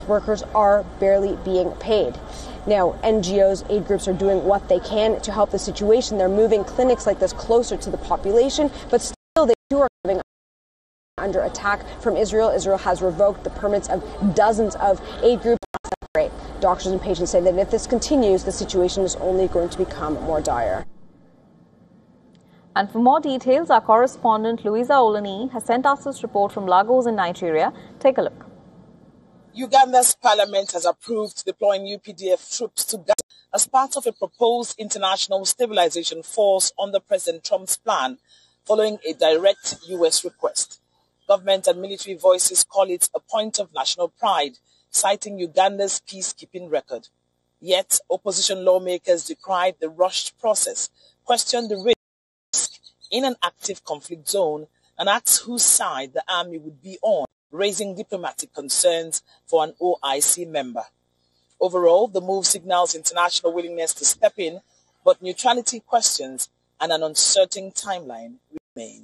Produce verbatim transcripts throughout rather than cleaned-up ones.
workers are barely being paid. Now, N G Os, aid groups are doing what they can to help the situation. They're moving clinics like this closer to the population, but still they too are living under attack from Israel. Israel has revoked the permits of dozens of aid groups. Doctors and patients say that if this continues, the situation is only going to become more dire. And for more details, our correspondent Louisa Olani has sent us this report from Lagos in Nigeria. Take a look. Uganda's parliament has approved deploying U P D F troops to Gaza as part of a proposed international stabilization force under President Trump's plan, following a direct U S request. Government and military voices call it a point of national pride, citing Uganda's peacekeeping record. Yet, opposition lawmakers decried the rushed process, questioned the risk in an active conflict zone, and asked whose side the army would be on, raising diplomatic concerns for an O I C member. Overall, the move signals international willingness to step in, but neutrality questions and an uncertain timeline remain.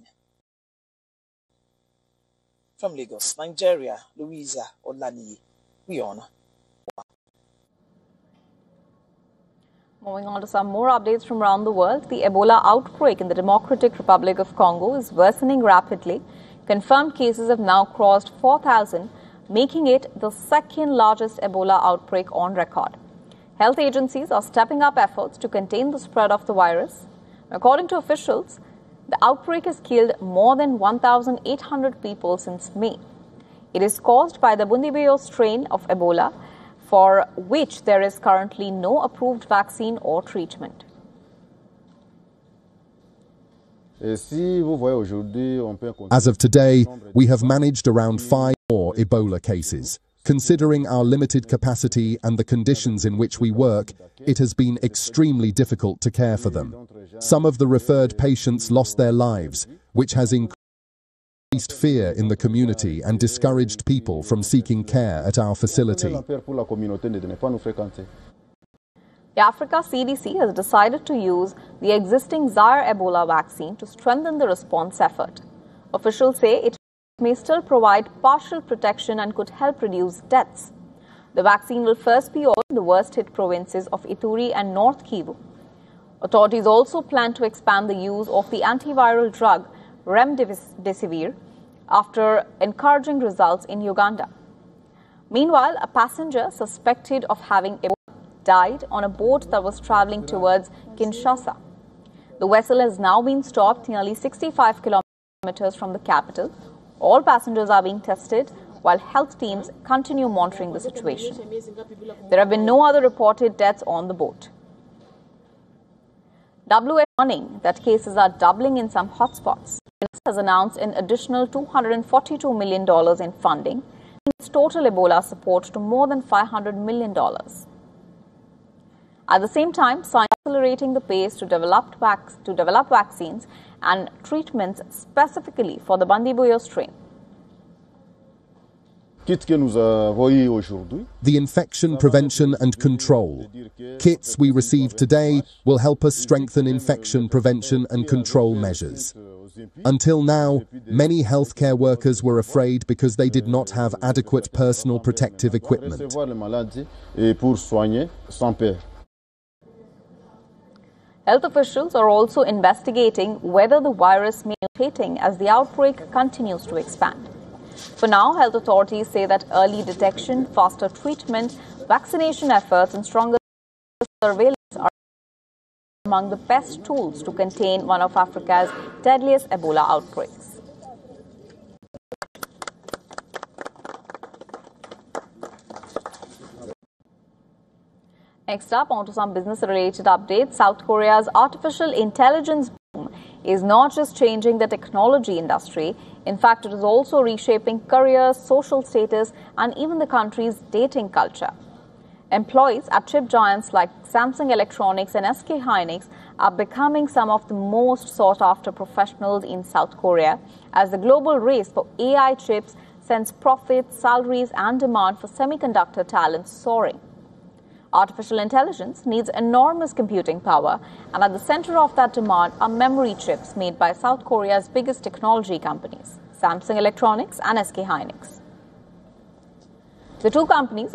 From Lagos, Nigeria, Louisa Olani. We on. Moving on to some more updates from around the world. The Ebola outbreak in the Democratic Republic of Congo is worsening rapidly. Confirmed cases have now crossed four thousand, making it the second largest Ebola outbreak on record. Health agencies are stepping up efforts to contain the spread of the virus. According to officials, the outbreak has killed more than one thousand eight hundred people since May. It is caused by the Bundibugyo strain of Ebola, for which there is currently no approved vaccine or treatment. As of today, we have managed around five more Ebola cases. Considering our limited capacity and the conditions in which we work, it has been extremely difficult to care for them. Some of the referred patients lost their lives, which has increased fear in the community and discouraged people from seeking care at our facility. The Africa C D C has decided to use the existing Zaire Ebola vaccine to strengthen the response effort. Officials say it may still provide partial protection and could help reduce deaths. The vaccine will first be ordered in the worst-hit provinces of Ituri and North Kivu. Authorities also plan to expand the use of the antiviral drug Remdesivir after encouraging results in Uganda. Meanwhile, a passenger suspected of having Ebola died on a boat that was traveling towards Kinshasa. The vessel has now been stopped nearly sixty-five kilometers from the capital. All passengers are being tested while health teams continue monitoring the situation. There have been no other reported deaths on the boat. W H O warning that cases are doubling in some hotspots. It has announced an additional two hundred forty-two million dollars in funding, bringing its total Ebola support to more than five hundred million dollars. At the same time, science is accelerating the pace to develop, vac- to develop vaccines and treatments specifically for the Bundibugyo strain. The infection prevention and control kits we received today will help us strengthen infection prevention and control measures. Until now, many healthcare workers were afraid because they did not have adequate personal protective equipment. Health officials are also investigating whether the virus may be mutating as the outbreak continues to expand. For now, health authorities say that early detection, faster treatment, vaccination efforts and stronger surveillance are among the best tools to contain one of Africa's deadliest Ebola outbreaks. Next up, on to some business-related updates. South Korea's artificial intelligence boom is not just changing the technology industry. In fact, it is also reshaping careers, social status, and even the country's dating culture. Employees at chip giants like Samsung Electronics and S K Hynix are becoming some of the most sought-after professionals in South Korea as the global race for A I chips sends profits, salaries, and demand for semiconductor talent soaring. Artificial intelligence needs enormous computing power, and at the center of that demand are memory chips made by South Korea's biggest technology companies, Samsung Electronics and S K Hynix. The two companies